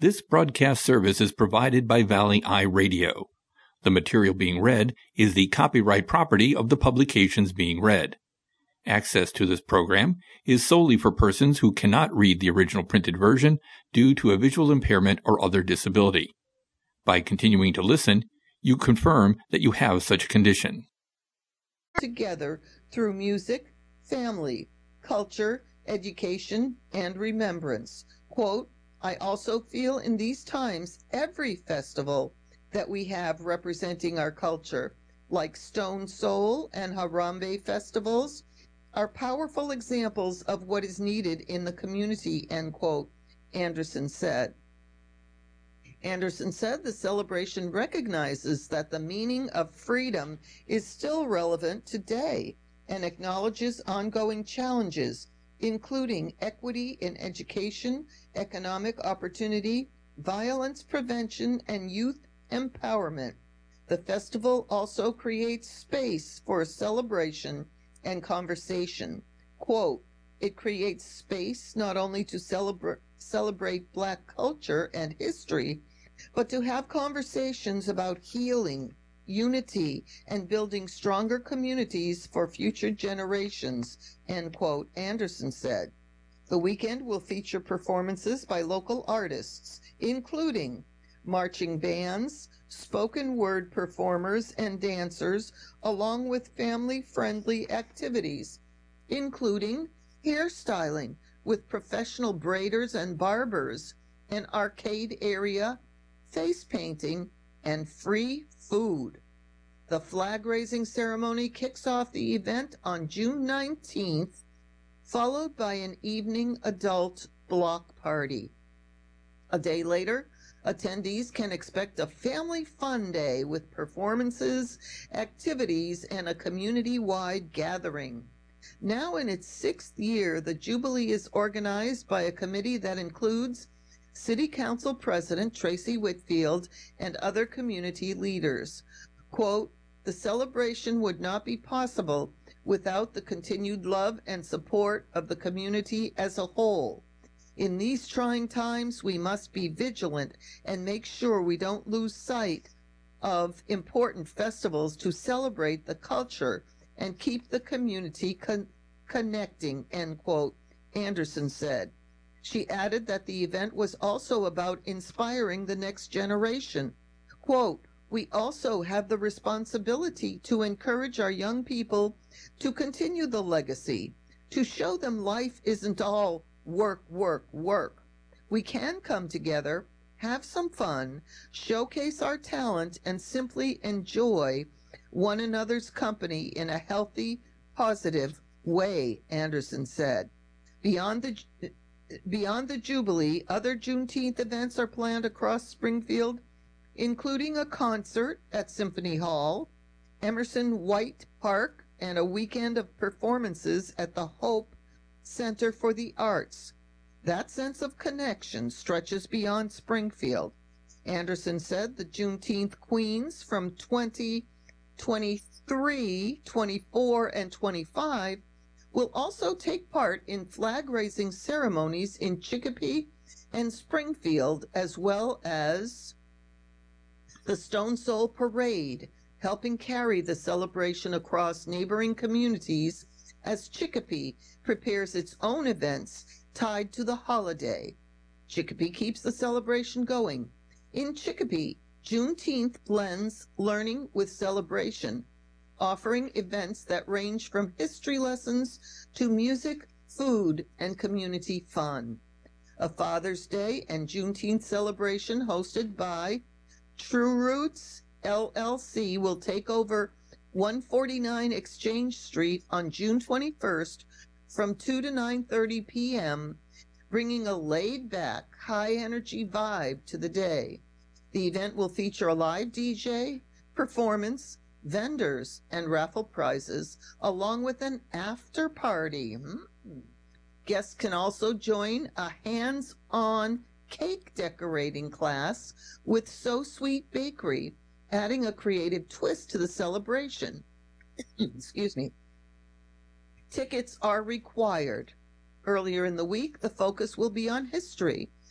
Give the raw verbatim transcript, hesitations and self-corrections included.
This broadcast service is provided by Valley Eye Radio. The material being read is the copyright property of the publications being read. Access to this program is solely for persons who cannot read the original printed version due to a visual impairment or other disability. By continuing to listen, you confirm that you have such a condition. Together through music, family, culture, education, and remembrance. Quote, I also feel in these times every festival that we have representing our culture, like Stone Soul and Harambe festivals, are powerful examples of what is needed in the community, end quote, Anderson said. Anderson said the celebration recognizes that the meaning of freedom is still relevant today and acknowledges ongoing challenges, including equity in education, economic opportunity, violence prevention, and youth empowerment. The festival also creates space for celebration and conversation. Quote, it creates space not only to celebra- celebrate Black culture and history, but to have conversations about healing, unity, and building stronger communities for future generations, end quote, Anderson said. The weekend will feature performances by local artists, including marching bands, spoken word performers and dancers, along with family-friendly activities, including hairstyling with professional braiders and barbers, an arcade area, face painting, and free food. The flag-raising ceremony kicks off the event on June nineteenth, followed by an evening adult block party. A day later, attendees can expect a family fun day with performances, activities, and a community-wide gathering. Now in its sixth year, the Jubilee is organized by a committee that includes City Council President Tracy Whitfield and other community leaders. Quote, the celebration would not be possible without the continued love and support of the community as a whole. In these trying times, we must be vigilant and make sure we don't lose sight of important festivals to celebrate the culture and keep the community con- connecting, end quote, Anderson said. She added that the event was also about inspiring the next generation. Quote, we also have the responsibility to encourage our young people to continue the legacy, to show them life isn't all work, work, work. We can come together, have some fun, showcase our talent, and simply enjoy one another's company in a healthy, positive way, Anderson said. Beyond the Beyond the Jubilee, other Juneteenth events are planned across Springfield, including a concert at Symphony Hall, Emerson White Park, and a weekend of performances at the Hope Center for the Arts. That sense of connection stretches beyond Springfield. Anderson said the Juneteenth Queens from twenty twenty-three, twenty-four, and twenty-five will also take part in flag-raising ceremonies in Chicopee and Springfield, as well as the Stone Soul Parade, helping carry the celebration across neighboring communities as Chicopee prepares its own events tied to the holiday. Chicopee keeps the celebration going. In Chicopee, Juneteenth blends learning with celebration, offering events that range from history lessons to music, food, and community fun. A Father's Day and Juneteenth celebration hosted by True Roots L L C will take over one forty-nine Exchange Street on June twenty-first from two to nine thirty p.m., bringing a laid-back, high-energy vibe to the day. The event will feature a live D J, performance, vendors, and raffle prizes, along with an after party. Mm. Guests can also join a hands-on cake decorating class with So Sweet Bakery, adding a creative twist to the celebration. Excuse me. Tickets are required. Earlier in the week, the focus will be on history,